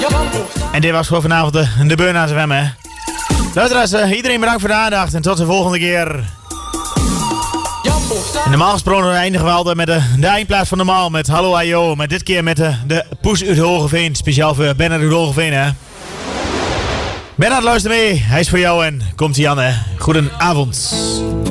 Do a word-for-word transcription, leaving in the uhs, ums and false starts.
En dit was voor vanavond de, de Beurnaars F M, hè. Luisteraars, uh, iedereen bedankt voor de aandacht en tot de volgende keer. En normaal gesproken eindigen we altijd met de, de eindplaats van normaal met Hallo Ajo. Maar dit keer met de, de Poes uit Hogeveen. Speciaal voor Bernard uit Hogeveen, hè. Bernard, luister mee. Hij is voor jou en komt-ie aan, hè. Goedenavond.